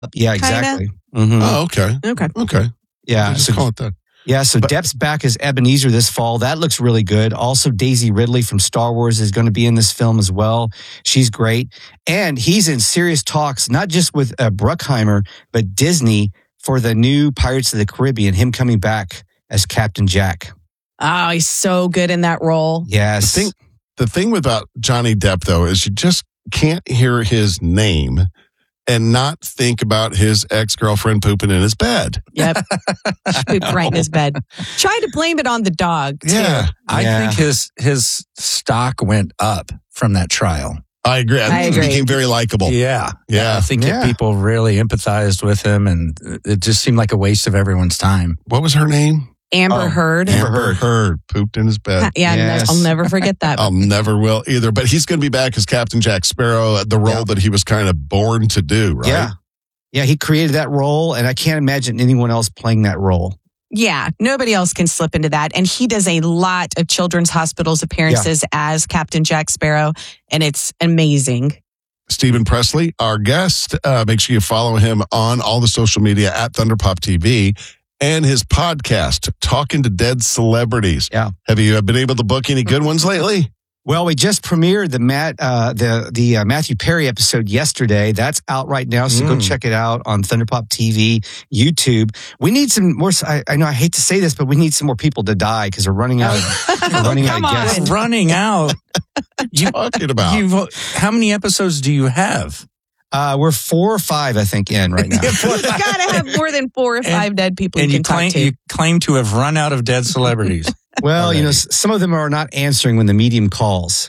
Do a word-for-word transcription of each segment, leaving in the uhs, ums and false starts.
Yeah, exactly. Mm-hmm. Oh, okay. Okay. Okay. Yeah. Just So, call it that. yeah, so But- Depp's back as Ebenezer this fall. That looks really good. Also, Daisy Ridley from Star Wars is going to be in this film as well. She's great. And he's in serious talks, not just with uh, Bruckheimer, but Disney for the new Pirates of the Caribbean, him coming back as Captain Jack. Oh, he's so good in that role. Yes. The thing, the thing about Johnny Depp, though, is you just can't hear his name and not think about his ex-girlfriend pooping in his bed. Yep. She pooped right in his bed. Try to blame it on the dog, too. Yeah. I Yeah. think his his stock went up from that trial. I agree. I, I think agree. He became very likable. Yeah. Yeah. I think Yeah. that people really empathized with him, and it just seemed like a waste of everyone's time. What was her name? Amber Oh, Heard. Amber Amber Heard. Heard pooped in his bed. Yeah, Yes. I'll never forget that. I'll never will either. But he's going to be back as Captain Jack Sparrow, the role Yeah. that he was kind of born to do, right? Yeah. Yeah, he created that role, and I can't imagine anyone else playing that role. Yeah, nobody else can slip into that. And he does a lot of children's hospitals appearances as Captain Jack Sparrow, and it's amazing. Stephen Presley, our guest. Uh, make sure you follow him on all the social media at Thunderpop T V and his podcast, Talking to Dead Celebrities. Yeah. Have you been able to book any good ones lately? Well, we just premiered the Matt, uh, the the uh, Matthew Perry episode yesterday. That's out right now, so go Mm. check it out on Thunderpop T V, YouTube. We need some more. I, I know I hate to say this, but we need some more people to die because we're running out. Of, we're running Come out of on. guests. Running out. You, Talking about. you've, how many episodes do you have? Uh, we're four or five, I think, in right now. You gotta have more than four or five dead people And you you can claim, talk to. you claim to have run out of dead celebrities. Well, you know, Already. s- some of them are not answering when the medium calls.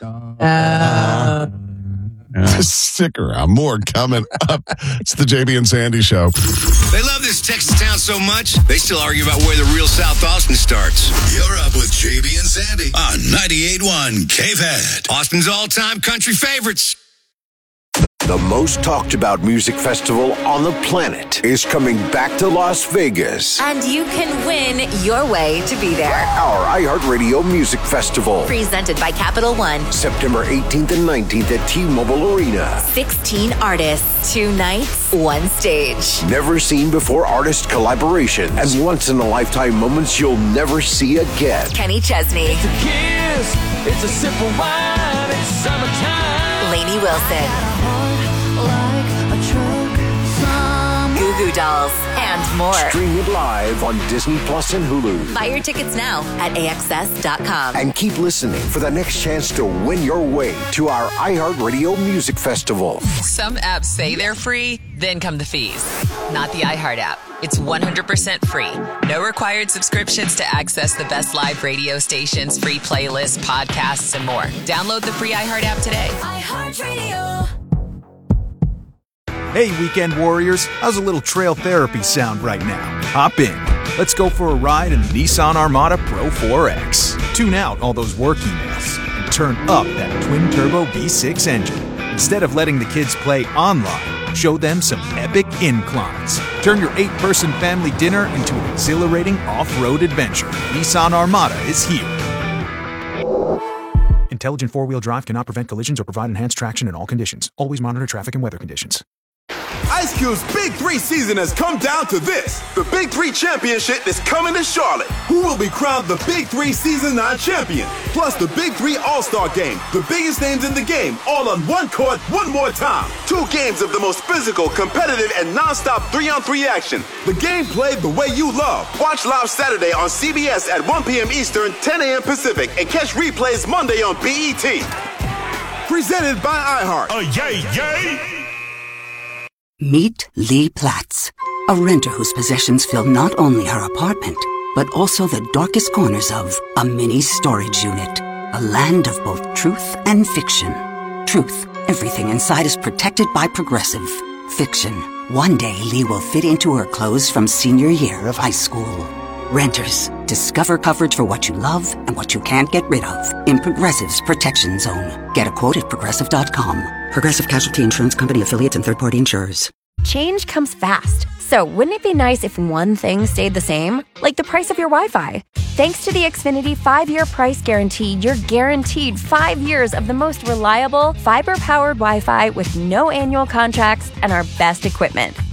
Uh, Stick around. More coming up. It's the J B and Sandy Show. They love this Texas town so much, they still argue about where the real South Austin starts. You're up with J B and Sandy on ninety-eight point one K-F A D. Austin's all-time country favorites. The most talked about music festival on the planet is coming back to Las Vegas. And you can win your way to be there. Our iHeartRadio Music Festival. Presented by Capital One. September eighteenth and nineteenth at T-Mobile Arena. sixteen artists, two nights, one stage. Never seen before artist collaborations and once in a lifetime moments you'll never see again. Kenny Chesney. Kiss, it's a sip of wine, it's summertime. Lainey Wilson. Goo Goo Dolls, and more. Stream it live on Disney Plus and Hulu. Buy your tickets now at A X S dot com. And keep listening for the next chance to win your way to our iHeartRadio Music Festival. Some apps say they're free, then come the fees. Not the iHeart app. It's one hundred percent free. No required subscriptions to access the best live radio stations, free playlists, podcasts, and more. Download the free iHeart app today. iHeartRadio. Hey, weekend warriors, how's a little trail therapy sound right now? Hop in. Let's go for a ride in the Nissan Armada Pro four X. Tune out all those work emails and turn up that twin-turbo V six engine. Instead of letting the kids play online, show them some epic inclines. Turn your eight-person family dinner into an exhilarating off-road adventure. Nissan Armada is here. Intelligent four-wheel drive cannot prevent collisions or provide enhanced traction in all conditions. Always monitor traffic and weather conditions. Ice Cube's Big Three season has come down to this. The Big Three Championship is coming to Charlotte. Who will be crowned the Big Three Season nine champion? Plus the Big Three All-Star Game. The biggest names in the game, all on one court, one more time. Two games of the most physical, competitive, and non-stop three-on-three action. The game played the way you love. Watch live Saturday on C B S at one p.m. Eastern, ten a.m. Pacific, and catch replays Monday on B E T. Presented by iHeart. Oh, yay, yay! Meet Lee Platts, a renter whose possessions fill not only her apartment, but also the darkest corners of a mini storage unit. A land of both truth and fiction. Truth, everything inside is protected by Progressive. Fiction, one day Lee will fit into her clothes from senior year of high school. Renters, discover coverage for what you love and what you can't get rid of in Progressive's Protection Zone. Get a quote at Progressive dot com. Progressive Casualty Insurance Company affiliates and third-party insurers. Change comes fast. So wouldn't it be nice if one thing stayed the same? Like the price of your Wi-Fi. Thanks to the Xfinity five-year price guarantee, you're guaranteed five years of the most reliable, fiber-powered Wi-Fi with no annual contracts and our best equipment.